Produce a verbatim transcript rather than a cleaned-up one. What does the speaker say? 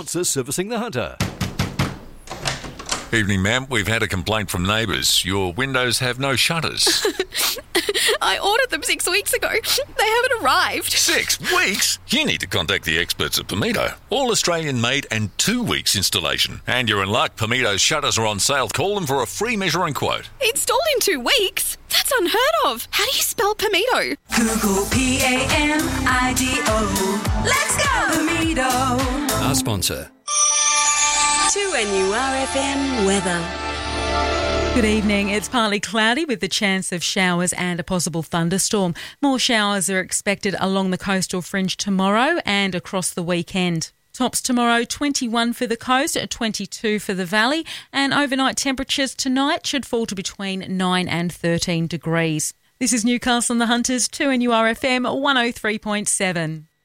sponsor servicing the Hunter. Evening, ma'am. We've had a complaint from neighbours. Your windows have no shutters. I ordered them six weeks ago. They haven't arrived. Six weeks? You need to contact the experts at Pimito. All Australian made and two weeks installation. And you're in luck. Pimito's shutters are on sale. Call them for a free measuring quote. Installed in two weeks? That's unheard of. How do you spell Pimito? Google P A M I D O. Let's go, Pimito. Our sponsor. two N U R F M weather. Good evening. It's partly cloudy with the chance of showers and a possible thunderstorm. More showers are expected along the coastal fringe tomorrow and across the weekend. Tops tomorrow, twenty-one for the coast, twenty-two for the valley, and overnight temperatures tonight should fall to between nine and thirteen degrees. This is Newcastle and the Hunters, two N U R F M one oh three point seven.